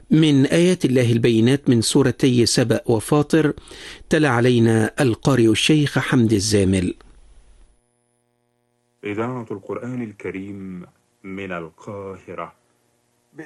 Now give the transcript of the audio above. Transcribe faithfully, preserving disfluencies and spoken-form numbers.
من آيات الله البينات من سورتي سبأ وفاطر. تلا علينا القارئ الشيخ حمد الزامل. إذاعة القرآن الكريم من القاهرة.